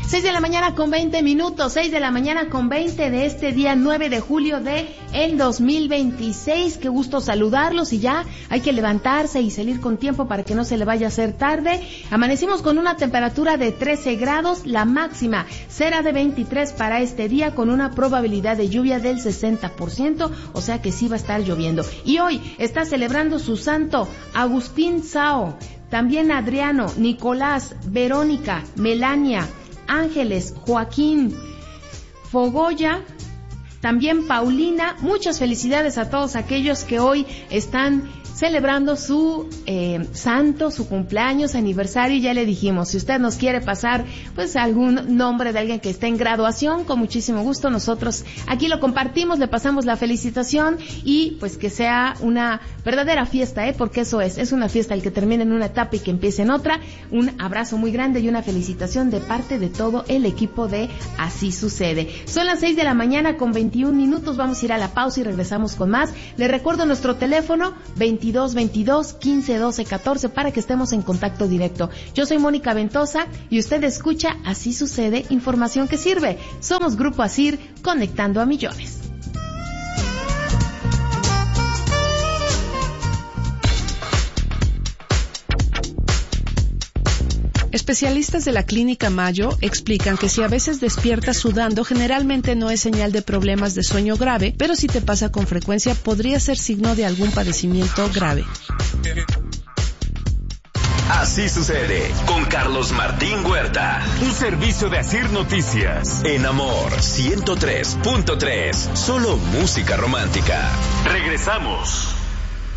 6 de la mañana con 20 minutos, 6 de la mañana con 20 de este día 9 de julio de el 2026. Qué gusto saludarlos y ya hay que levantarse y salir con tiempo para que no se le vaya a hacer tarde. Amanecimos con una temperatura de 13 grados, la máxima será de 23 para este día con una probabilidad de lluvia del 60%, o sea que sí va a estar lloviendo. Y hoy está celebrando su santo Agustín Sao, también Adriano, Nicolás, Verónica, Melania, Ángeles, Joaquín, Fogoya, también Paulina. Muchas felicidades a todos aquellos que hoy están celebrando su santo, su cumpleaños, aniversario. Y ya le dijimos, si usted nos quiere pasar pues algún nombre de alguien que esté en graduación, con muchísimo gusto nosotros aquí lo compartimos, le pasamos la felicitación y pues que sea una verdadera fiesta, porque eso es una fiesta el que termine en una etapa y que empiece en otra. Un abrazo muy grande y una felicitación de parte de todo el equipo de Así Sucede. Son las 6 de la mañana con 21 minutos, vamos a ir a la pausa y regresamos con más. Le recuerdo nuestro teléfono 22 15 12 14 para que estemos en contacto directo. Yo soy Mónica Ventosa y usted escucha Así Sucede, información que sirve. Somos Grupo Asir, conectando a millones. Especialistas de la Clínica Mayo explican que si a veces despiertas sudando, generalmente no es señal de problemas de sueño grave, pero si te pasa con frecuencia podría ser signo de algún padecimiento grave. Así Sucede con Carlos Martín Huerta. Un servicio de Asir Noticias. En Amor 103.3. Solo música romántica. Regresamos.